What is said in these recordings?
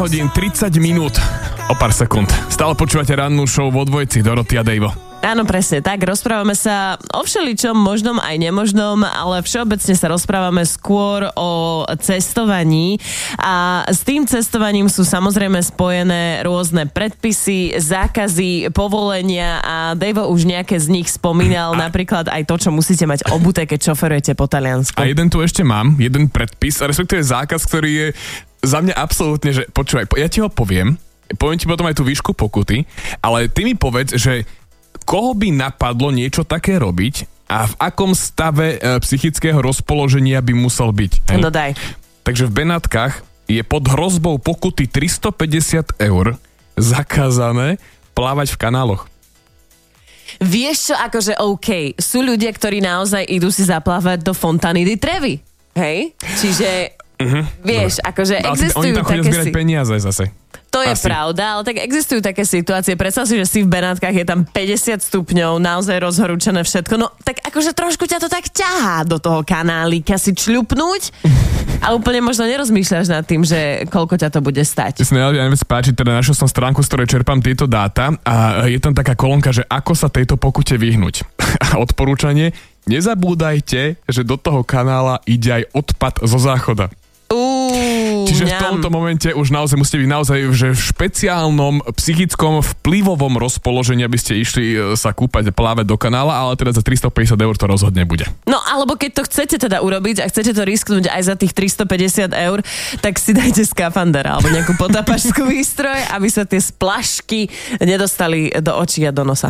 hodín 30 minút. O pár sekúnd. Stále počúvate rannú show vo dvojci Doroty a Dejvo. Áno, presne tak. Rozprávame sa o všeličom, možnom aj nemožnom, ale všeobecne sa rozprávame skôr o cestovaní. A s tým cestovaním sú samozrejme spojené rôzne predpisy, zákazy, povolenia a Dejvo už nejaké z nich spomínal, napríklad aj to, čo musíte mať obuté, keď šoferujete po Taliansku. A jeden tu ešte mám, jeden predpis, respektíve zákaz, ktorý je za mňa absolútne, že počúvaj, ja ti ho poviem ti potom aj tú výšku pokuty, ale ty mi povedz, že koho by napadlo niečo také robiť a v akom stave psychického rozpoloženia by musel byť. No daj. Takže v Benátkach je pod hrozbou pokuty 350 € zakázané plávať v kanáloch. Vieš čo, akože OK, sú ľudia, ktorí naozaj idú si zaplávať do Fontany di Trevi. Hej? Čiže vieš, akože existujú oni tam chodia zbierať peniaze zase. To je pravda, ale tak existujú také situácie. Predstav si, že si v Benátkach, je tam 50 stupňov, naozaj rozhorúčené všetko. No tak akože trošku ťa to tak ťahá do toho kanálika si čľupnúť a úplne možno nerozmýšľaš nad tým, že koľko ťa to bude stať. Ja neviem páči, teda našiel som stránku, z ktorej čerpám tieto dáta a je tam taká kolónka, že ako sa tejto pokute vyhnúť. A odporúčanie, nezabúdajte, že do toho kanála ide aj odpad zo záchoda. Čiže v tomto momente už naozaj musíte byť naozaj že v špeciálnom psychickom vplyvovom rozpoložení, aby ste išli sa kúpať a plávať do kanála, ale teda za 350 € to rozhodne bude. No alebo keď to chcete teda urobiť a chcete to risknúť aj za tých 350 €, tak si dajte skafander alebo nejakú potápačskú výstroj, aby sa tie splašky nedostali do očí a do nosa.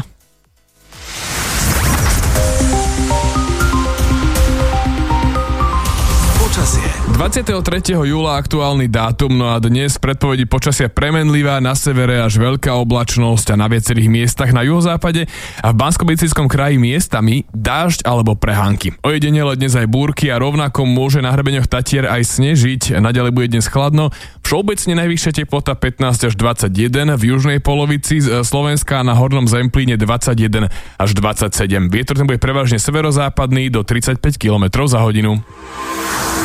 23. júla aktuálny dátum, no a dnes predpovedí počasia premenlivá, na severe až veľká oblačnosť a na viacerých miestach na juhozápade a v Banskobystrickom kraji miestami dážď alebo prehánky. Ojedinele dnes aj búrky a rovnako môže na hrebeňoch Tatier aj snežiť, naďalej bude dnes chladno, všeobecne najvyššia teplota 15 až 21, v južnej polovici Slovenska a na hornom Zemplíne 21 až 27. Vietor ten bude prevažne severozápadný do 35 km za hodinu.